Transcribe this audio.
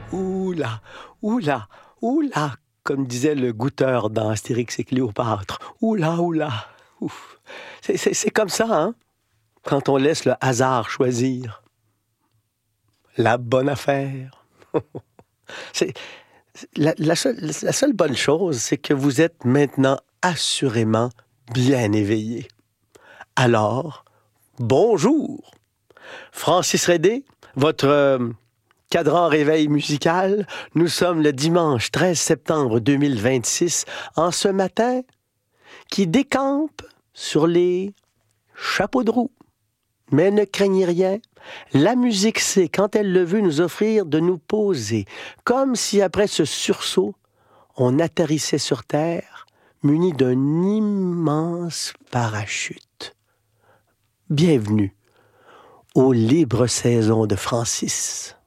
Oula, oula, oula, comme disait le goûteur dans Astérix et Cléopâtre. Oula, oula, ouf. C'est comme ça, hein, quand on laisse le hasard choisir la bonne affaire. C'est, la seule bonne chose, c'est que vous êtes maintenant assurément bien éveillé. Alors, bonjour! Francis Redé, votre cadran réveil musical. Nous sommes le dimanche 13 septembre 2026, en ce matin qui décampe sur les chapeaux de roue. Mais ne craignez rien, la musique sait, quand elle le veut, nous offrir de nous poser, comme si après ce sursaut, on atterrissait sur Terre, muni d'un immense parachute. Bienvenue aux libres saisons de Francis.